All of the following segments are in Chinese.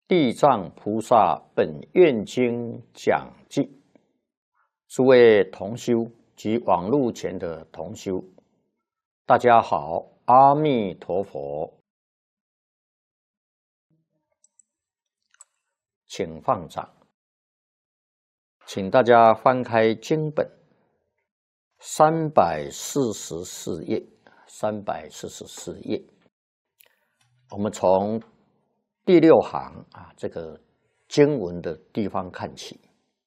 地藏菩萨本愿经讲记，诸位同修及网络前的同修，大家好，阿弥陀佛，请放掌，请大家翻开经本344页，344页，我们从第6行这个经文的地方看起。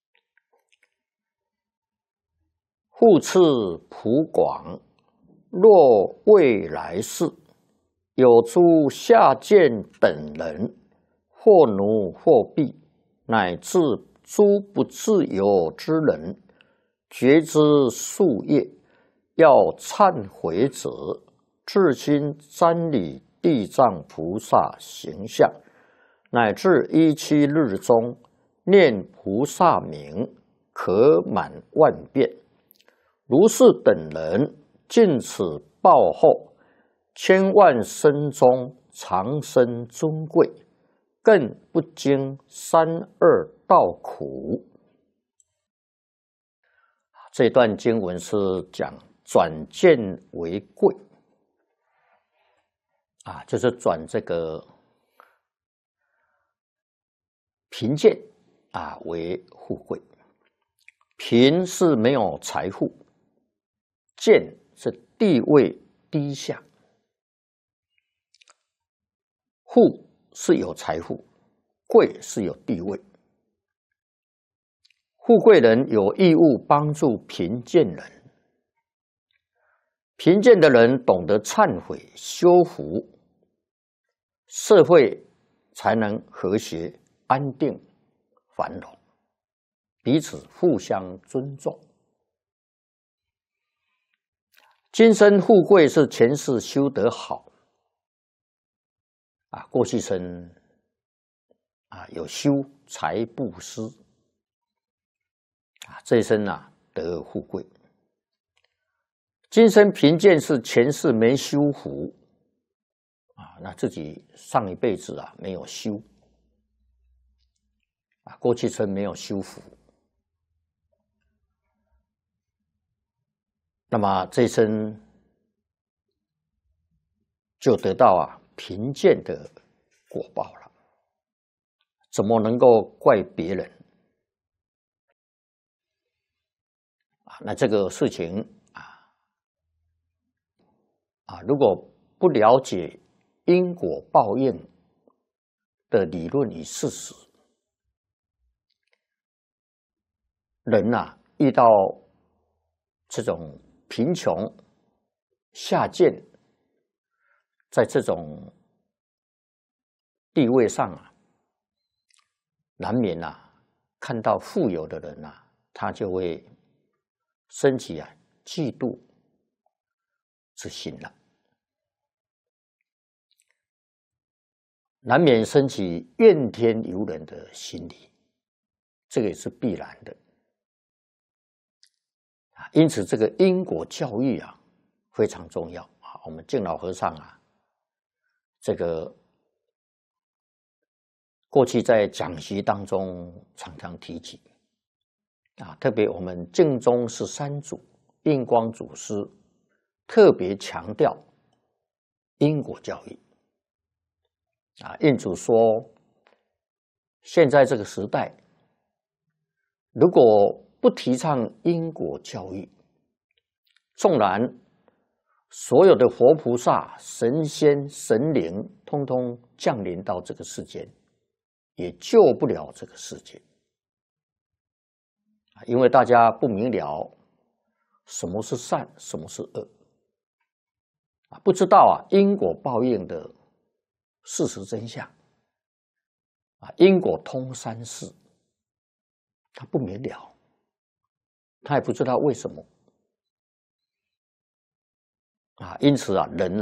复次普广，若未来世有诸下贱等人，或奴或婢，乃至诸不自由之人，觉知夙业，要忏悔者，至心瞻礼地藏菩萨形象，乃至17日中念菩萨名，可满万遍。如是等人尽此报后，千万生中长生尊贵，更不经三恶道苦。这段经文是讲转贱为贵就是转这个贫贱为富贵。贫是没有财富，贱是地位低下，富是有财富，贵是有地位。富贵人有义务帮助贫贱人，贫贱的人懂得忏悔修福，社会才能和谐安定繁荣，彼此互相尊重。今生富贵是前世修得好过去生有修财布施这一生得富贵。今生贫贱是前世没修福那自己上一辈子没有修过去生没有修福，那么这一生就得到贫贱的果报了，怎么能够怪别人那这个事情如果不了解因果报应的理论与事实，人遇到这种贫穷下贱，在这种地位上难免看到富有的人他就会升起嫉妒之心了，难免升起怨天尤人的心理，这个也是必然的。因此这个因果教育非常重要我们敬老和尚这个过去在讲习当中常常提起特别我们净宗13祖印光祖师特别强调因果教育印祖说，现在这个时代如果不提倡因果教育，纵然所有的佛菩萨、神仙、神灵通通降临到这个世间，也救不了这个世界因为大家不明了什么是善，什么是恶不知道因果报应的事实真相因果通三世，他不明了，他也不知道为什么因此人